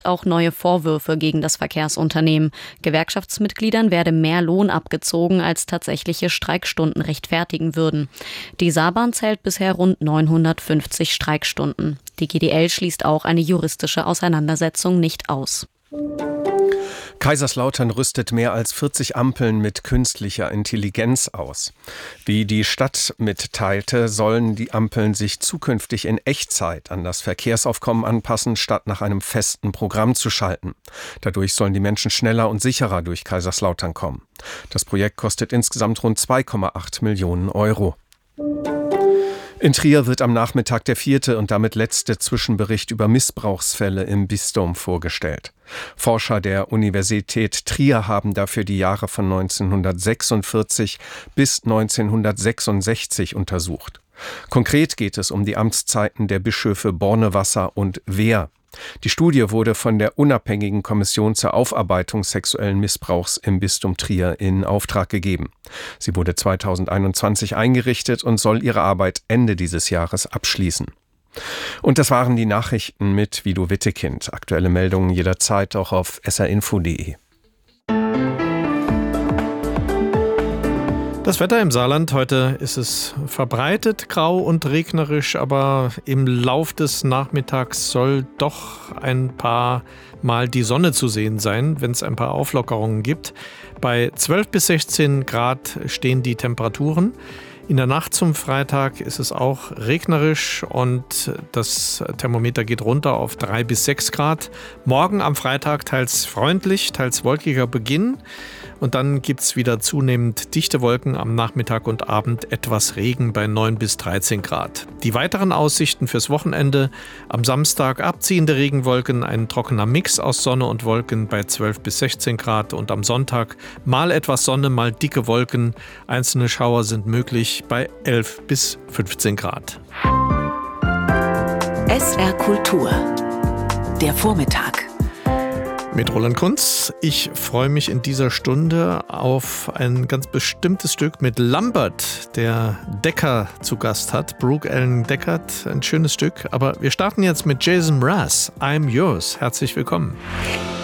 Auch neue Vorwürfe gegen das Verkehrsunternehmen. Gewerkschaftsmitgliedern werde mehr Lohn abgezogen, als tatsächliche Streikstunden rechtfertigen würden. Die Saarbahn zählt bisher rund 950 Streikstunden. Die GDL schließt auch eine juristische Auseinandersetzung nicht aus. Kaiserslautern rüstet mehr als 40 Ampeln mit künstlicher Intelligenz aus. Wie die Stadt mitteilte, sollen die Ampeln sich zukünftig in Echtzeit an das Verkehrsaufkommen anpassen, statt nach einem festen Programm zu schalten. Dadurch sollen die Menschen schneller und sicherer durch Kaiserslautern kommen. Das Projekt kostet insgesamt rund 2,8 Millionen Euro. In Trier wird am Nachmittag der 4. und damit letzte Zwischenbericht über Missbrauchsfälle im Bistum vorgestellt. Forscher der Universität Trier haben dafür die Jahre von 1946 bis 1966 untersucht. Konkret geht es um die Amtszeiten der Bischöfe Bornewasser und Wehr. Die Studie wurde von der unabhängigen Kommission zur Aufarbeitung sexuellen Missbrauchs im Bistum Trier in Auftrag gegeben. Sie wurde 2021 eingerichtet und soll ihre Arbeit Ende dieses Jahres abschließen. Und das waren die Nachrichten mit Vido Wittekind. Aktuelle Meldungen jederzeit auch auf srinfo.de. Das Wetter im Saarland, heute ist es verbreitet, grau und regnerisch, aber im Lauf des Nachmittags soll doch ein paar Mal die Sonne zu sehen sein, wenn es ein paar Auflockerungen gibt. Bei 12 bis 16 Grad stehen die Temperaturen. In der Nacht zum Freitag ist es auch regnerisch und das Thermometer geht runter auf 3 bis 6 Grad. Morgen am Freitag teils freundlich, teils wolkiger Beginn. Und dann gibt es wieder zunehmend dichte Wolken am Nachmittag und Abend, etwas Regen bei 9 bis 13 Grad. Die weiteren Aussichten fürs Wochenende: am Samstag abziehende Regenwolken, ein trockener Mix aus Sonne und Wolken bei 12 bis 16 Grad und am Sonntag mal etwas Sonne, mal dicke Wolken. Einzelne Schauer sind möglich bei 11 bis 15 Grad. SR Kultur, der Vormittag. Mit Roland Kunz. Ich freue mich in dieser Stunde auf ein ganz bestimmtes Stück mit Lambert, der Decker zu Gast hat. Brooke Allen Deckard, ein schönes Stück. Aber wir starten jetzt mit Jason Mraz, I'm Yours. Herzlich willkommen.